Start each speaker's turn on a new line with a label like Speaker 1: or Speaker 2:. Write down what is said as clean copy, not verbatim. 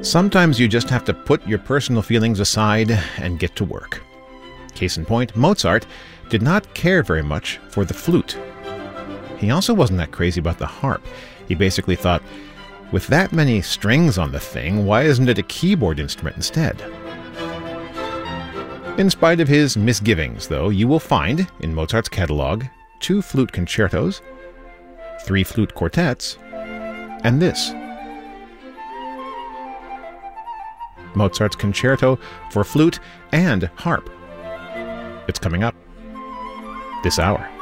Speaker 1: Sometimes you just have to put your personal feelings aside and get to work. Case in point, Mozart did not care very much for the flute. He also wasn't that crazy about the harp. He basically thought, with that many strings on the thing, why isn't it a keyboard instrument instead? In spite of his misgivings, though, you will find, in Mozart's catalog, 2 flute concertos, 3 flute quartets, and this. Mozart's Concerto for Flute and Harp. It's coming up this hour.